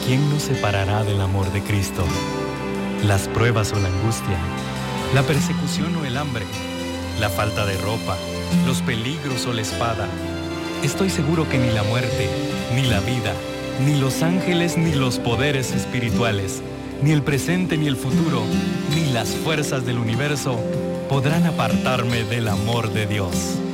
¿Quién nos separará del amor de Cristo? Las pruebas o la angustia, la persecución o el hambre, la falta de ropa, los peligros o la espada. Estoy seguro que ni la muerte, ni la vida, ni los ángeles, ni los poderes espirituales, ni el presente, ni el futuro, ni las fuerzas del universo podrán apartarme del amor de Dios.